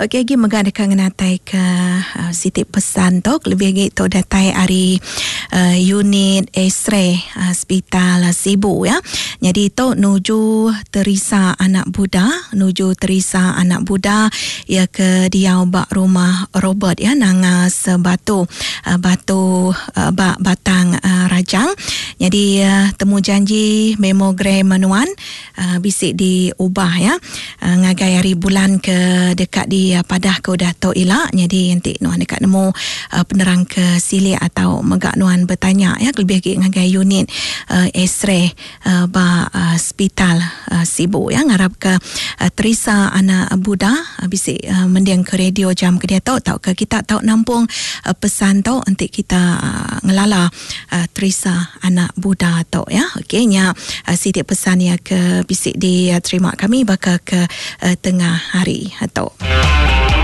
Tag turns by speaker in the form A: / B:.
A: Okey, lagi mengadakan natai ke sitik pesan tu lebih lagi tu datai hari unit X-ray hospital Sibu ya. Jadi tu nuju Teresa anak Buddha ya ke dia bak rumah Robert ya nang sebatu bak batang rajang. Jadi temu janji memogram manuan bisik diubah ya ngagai hari bulan ke dekat di Padah ke udah to ilak. Jadi nanti nuan dekat nemu penerang ke sili atau megak nuan bertanya ya lebih lagi ngagai unit X-ray hospital Sibu ya ngarap ke Teresa anak Buddha bisik mendiang ke radio jam ke dia tahu ke kita tahu nampung pesan tahu nanti kita ngelala Teresa anak Buddha tahu ya. Okey nya sidik pesan ya ke bisik di terima kami bakal ke tengah hari atau